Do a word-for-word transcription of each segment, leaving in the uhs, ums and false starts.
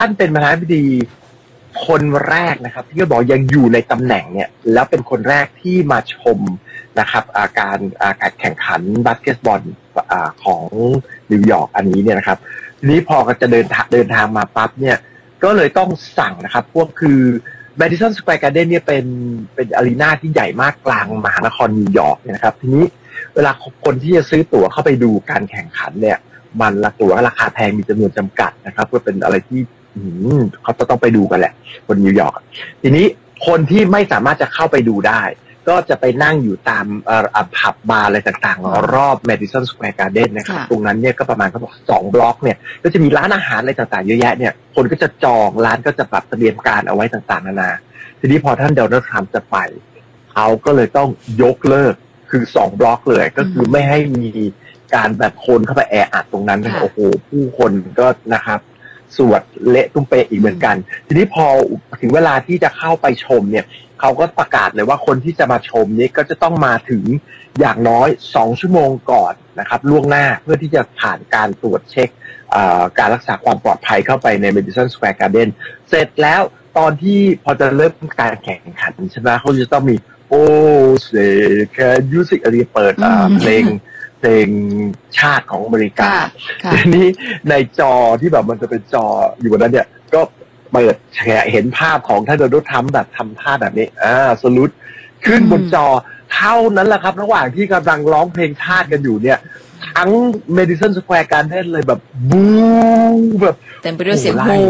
ท่านเป็นประธานาธิบดีคนแรกนะครับที่ก็บอกยังอยู่ในตำแหน่งเนี่ยแล้วเป็นคนแรกที่มาชมนะครับการการแข่งขันบาสเกตบอลของนิวยอร์กอันนี้เนี่ยนะครับทีนี้พอจะเดินเดินทางมาปั๊บเนี่ยก็เลยต้องสั่งนะครับพวกคือ Madison Square Garden เนี่ยเป็นเป็นอารีนาที่ใหญ่มากกลางมหานครนิวยอร์กนะครับทีนี้เวลาคนที่จะซื้อตั๋วเข้าไปดูการแข่งขันเนี่ยมันละตั๋วราคาแพงมีจำนวนจำกัดนะครับเพื่อเป็นอะไรที่เขาจะต้องไปดูกันแหละคนนิวยอร์กทีนี้คนที่ไม่สามารถจะเข้าไปดูได้ก็จะไปนั่งอยู่ตามผับบาร์อะไรต่างๆรอบ Madison Square Garden นะครับตรงนั้นเนี่ยก็ประมาณเขาบอกสองบล็อกเนี่ยก็จะมีร้านอาหารอะไรต่างๆเยอะแยะเนี่ยคนก็จะจองร้านก็จะปรับเตรียมการเอาไว้ต่างๆนานาทีนี้พอท่านโดนัลด์ทรัมป์จะไปเขาก็เลยต้องยกเลิกคือสองบล็อกเลยก็คือไม่ให้มีการแบบคนเข้าไปแออัดตรงนั้นโอ้โหผู้คนก็นะครับสวดเละตุ้มเปอีกเหมือนกันทีนี้พอถึงเวลาที่จะเข้าไปชมเนี่ยเขาก็ประกาศเลยว่าคนที่จะมาชมนี้ก็จะต้องมาถึงอย่างน้อยสองชั่วโมงก่อนนะครับล่วงหน้าเพื่อที่จะผ่านการตรวจเช็คการรักษาความปลอดภัยเข้าไปใน Madison Square Garden เสร็จแล้วตอนที่พอจะเริ่มการแข่งขันใช่ไหมเขาจะต้องมีโอ้เสกยูสิกอะไรเปิดเพลงเพลงชาติของอเมริกาทีนี้ในจอที่แบบมันจะเป็นจออยู่บนนั้นเนี่ยก็เปิดเห็นภาพของท่านโดนัลด์ทรัมป์แบบทำท่าแบบนี้อ่าสลุดขึ้นบนจอเท่านั้นแหละครับระหว่างที่กำลังร้องเพลงชาติกันอยู่เนี่ยทั้ง Madison Square Garden เลยแบบบู๊แบบเต็มไปด้วยเสียงโห่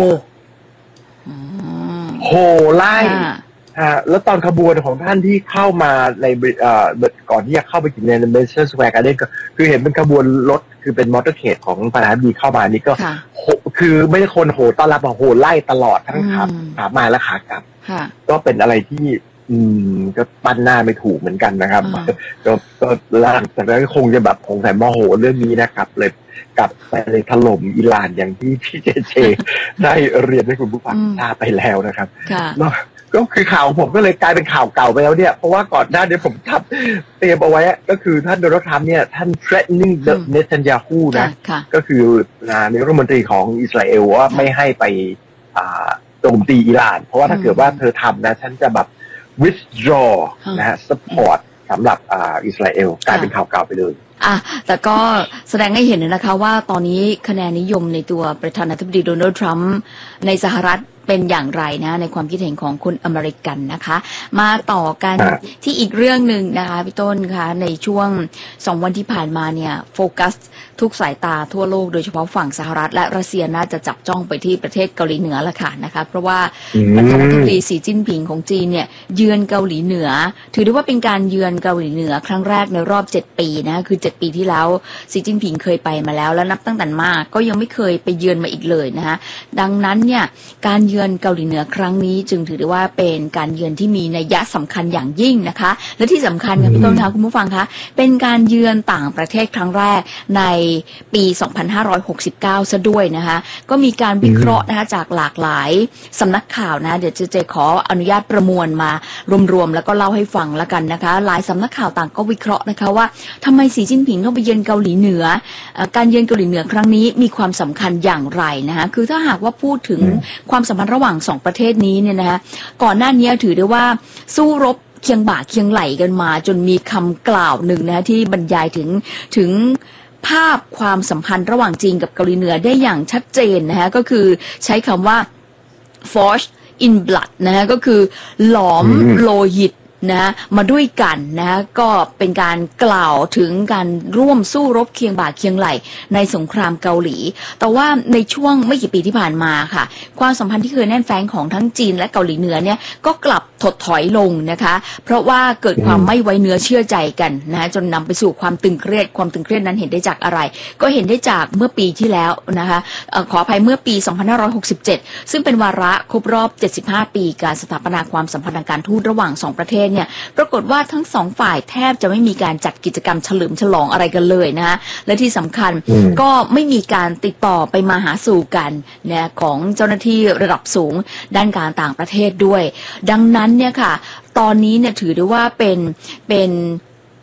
โห่ไล่อ่าแล้วตอนขบวนของท่านที่เข้ามาในเอ่อก่อนที่จะเข้าไปถึงใน Madison Square Garden ก็คือเห็นเป็นขบวนรถคือเป็นมอเตอร์เคดของประธานาธิบดีเข้ามานี่ก็คือไม่ใช่คนโห่ต้อนรับโห่ไล่ตลอดทั้งขาขามาและขากลับก็เป็นอะไรที่อืมก็ปั้นหน้าไม่ถูกเหมือนกันนะครับก็ก็หลังจากนั้นคงจะแบบคงแต่โมโหเรื่องนี้นะครับเลยกลับไปเลยถล่มอิหร่านอย่างที่พี่เจเจได้เรียนให้คุณผู้ฟังทราบไปแล้วนะครับก็คือข่าวผมก็เลยกลายเป็นข่าวเก่าไปแล้วเนี่ยเพราะว่าก่อนหน้านี้ผมทับเตรียมเอาไว้ก็คือท่านโดนัลด์ทรัมป์เนี่ยท่าน threatening the Netanyahu นะก็คือนายกรัฐมนตรีของอิสราเอลว่าไม่ให้ไปโจมตีอิหร่านเพราะว่าถ้าเกิดว่าเธอทำนะฉันจะแบบ withdraw นะฮะ support สำหรับอิสราเอลกลายเป็นข่าวเก่าไปเลยอ่ะแต่ก็แสดงให้เห็นนะคะว่าตอนนี้คะแนนนิยมในตัวประธานาธิบดีโดนัลด์ทรัมป์ในสหรัฐเป็นอย่างไรนะในความคิดเห็นของคนอเมริกันนะคะมาต่อกันที่อีกเรื่องหนึ่งนะคะพี่ต้นคะในช่วงสองวันที่ผ่านมาเนี่ยโฟกัสทุกสายตาทั่วโลกโดยเฉพาะฝั่งสหรัฐและรัสเซียน่าจะจับจ้องไปที่ประเทศเกาหลีเหนือละค่ะนะคะเพราะว่าประธานาธิบดีสีจิ้นผิงของจีนเนี่ยเยือนเกาหลีเหนือถือได้ว่าเป็นการเยือนเกาหลีเหนือครั้งแรกในรอบเจ็ดปีนะคือเจ็ดปีที่แล้วสีจิ้นผิงเคยไปมาแล้วและนับตั้งแต่มาก็ยังไม่เคยไปเยือนมาอีกเลยนะคะดังนั้นเนี่ยการเยือนเกาหลีเหนือครั้งนี้จึงถือได้ว่าเป็นการเยือนที่มีนัยยะสำคัญอย่างยิ่งนะคะและที่สำคัญค่ะพี่ต้นคะคุณผู้ฟังคะเป็นการเยือนต่างประเทศครั้งแรกในปีสองพันห้าร้อยหกสิบเก้าซะด้วยนะคะก็มีการวิเคราะห์นะคะจากหลากหลายสำนักข่าวนะเดี๋ยวจะจะขออนุญาตประมวลมารวมๆแล้วก็เล่าให้ฟังแล้วกันนะคะหลายสำนักข่าวต่างก็วิเคราะห์นะคะว่าทำไมสีจิ้นผิงต้องไปเยือนเกาหลีเหนือการเยือนเกาหลีเหนือครั้งนี้มีความสำคัญอย่างไรนะคะคือถ้าหากว่าพูดถึงความสัมพันธ์ระหว่างสองประเทศนี้เนี่ยนะคะก่อนหน้านี้ถือได้ว่าสู้รบเคียงบ่าเคียงไหลกันมาจนมีคำกล่าวหนึ่งนะที่บรรยายถึงถึงภาพความสัมพันธ์ระหว่างจีนกับเกาหลีเหนือได้อย่างชัดเจนนะคะก็คือใช้คำว่า forged in blood นะคะก็คือหลอมโลหิตนะมาด้วยกันนะก็เป็นการกล่าวถึงการร่วมสู้รบเคียงบ่าเคียงไหลในสงครามเกาหลีแต่ว่าในช่วงไม่กี่ปีที่ผ่านมาค่ะความสัมพันธ์ที่เคยแน่นแฟ้งของทั้งจีนและเกาหลีเหนือเนี่ยก็กลับถดถอยลงนะคะเพราะว่าเกิดความไม่ไว้เนื้อเชื่อใจกันนะจนนำไปสู่ความตึงเครียดความตึงเครียดนั้นเห็นได้จากอะไรก็เห็นได้จากเมื่อปีที่แล้วนะคะขออภัยเมื่อปีสองพันห้าร้อยหกสิบเจ็ดซึ่งเป็นวาระครบรอบเจ็ดสิบห้าปีการสถาปนาความสัมพันธ์ทางการทูตระหว่างสองประเทศเนี่ยปรากฏว่าทั้งสองฝ่ายแทบจะไม่มีการจัดกิจกรรมเฉลิมฉลองอะไรกันเลยนะและที่สำคัญก็ไม่มีการติดต่อไปมาหาสู่กันนะของเจ้าหน้าที่ระดับสูงด้านการต่างประเทศด้วยดังนั้นเนี่ยค่ะตอนนี้เนี่ยถือได้ว่าเป็นเป็น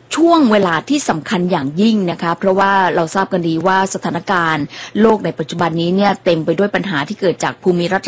ช่วงเวลาที่สำคัญอย่างยิ่งนะคะเพราะว่าเราทราบกันดีว่าสถานการณ์โลกในปัจจุบันนี้เนี่ยเต็มไปด้วยปัญหาที่เกิดจากภูมิรัฐ